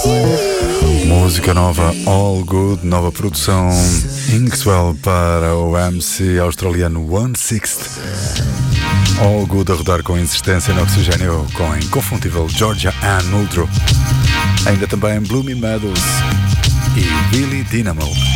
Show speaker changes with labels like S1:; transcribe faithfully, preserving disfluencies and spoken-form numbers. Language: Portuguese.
S1: Música nova, All Good, nova produção Inkswell para o M C australiano One Sixth. All Good a rodar com insistência no oxigênio com a inconfundível Georgia Ann Muldrow. Ainda também Bloomy Meadows e Billy Dynamo.